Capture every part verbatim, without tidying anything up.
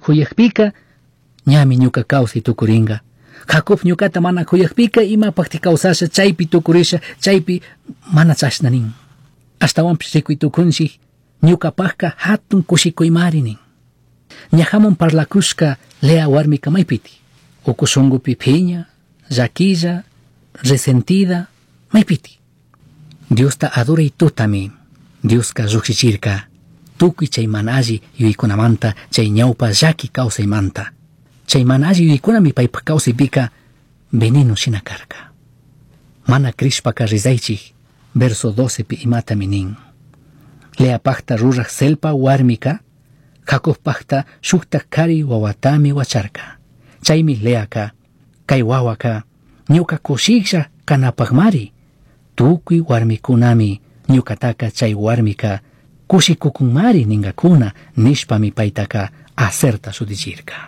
kuyakpika ñami ñuka kawsay tukuringa. Jacob ñukata mana kuyakpika ima pakti kawsasha chaypi tukurisha chaypi mana chashna nin. Ashtawanpish rikuy tukunchik ñukapakka hatun kushikuymari nin. Ñahamun parlakushka Lea warmika maypiti. Uku shungupi piña, llaquilla, resentida, maypiti. Diosta adoray tutami. Dioska llukshichirka. Tukuy chay mana alli yuykunamanta chay ñawpa llaki kawsaymanta. Chay mana alli yuykunami paypa kawsaypika veneno shina karka. Mana krishpaka rizaychik verso doce pi imatami nin. Leapakta ruraq selpa warmika Jacobpakta shukta kari wawatami wacharka. Chaymi Leaka kay wawaka ñuka kushiksha kanapakmari. Tukuy warmikunami ñukataka chay warmika kushikukunmari ningakuna nishpami paytaka acerta sudichirka.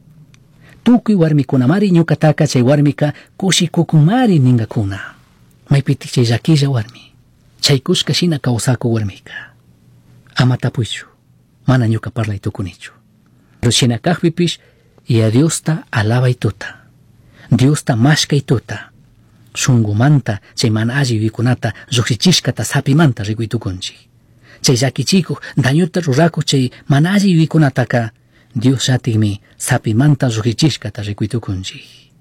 Tukuy warmikunamari ñukataka chay warmika kushikukunmari ningakuna. Maypiti chay llakilla warmi. Chay kushka shina kawsaku warmika. Ama tapuychu. Mana ñuka parlay tukunichu. Pero shina kajpipish y a Diosta alabay tuta. Diosta mashkay tuta. Shungumanta chay mana alli yuykunata llukshichishkata sapimanta rikuy tukunchik. Chay llakichikuq dañuta rurakuq chay mana alli yuykunataka Dios llatikmi sapimanta llukshichishkata rikuy tukunchik.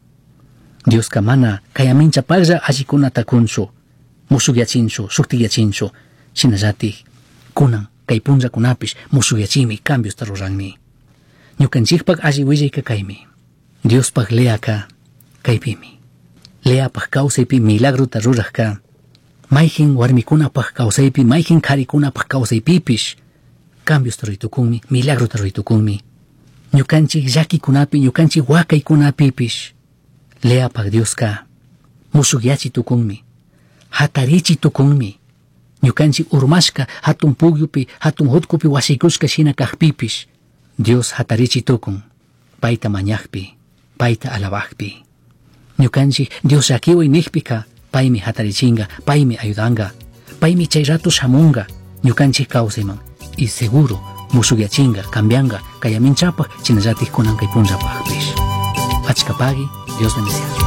Dioska mana kayaminchapaqlla allikunata kunchu, musukyachinchu, shuktiyachinchu, shina llatik kunan kay punllakunapish musukyachimi cambiosta ruranmi. Ñukanchikpak alli willayka kaymi. Diospaq Leaka kaypimi. Leapaq kawsaypi milagrota ruraqka. Mayjin warmikunapaq kawsaypi, mayjin qharikunapaq kawsaypipish cambiosta ruritukunmi, milagrota ruritukunmi. Ñukanchik llakikunapi, ñukanchik wakaykunapipish Leapaq Dioska musukyachitukunmi, hatarichitukunmi. Ñukanchik urmashka hatun pugyupi, hatun hutkupi wasikushka shina kajpipish Dios hatarichitukun, payta mañaqpi, payta alabaqpi. Ñukanchik Dios llakiway niqpika paymi hatarichinga, paymi ayudanga, paymi chay rato shamunga ñukanchik kawsayman y seguro musukyachinga, cambianga, kayaminchapaq chinallatik kunan kay punllapaqpish. Achkapagi, Dios bendiga.